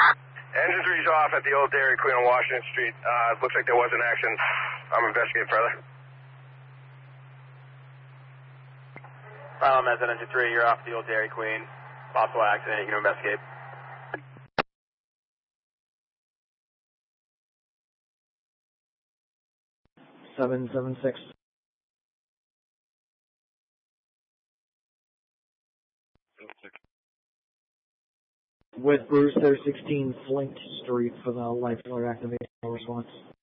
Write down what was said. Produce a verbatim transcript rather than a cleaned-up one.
Engine three's off at the old Dairy Queen on Washington Street. Uh, looks like there was an accident. I'm investigating further. Final message, Engine three, you're off the old Dairy Queen. Possible accident, you can investigate. seven seven six. With Brewster sixteen Flint Street for the life alert activation response.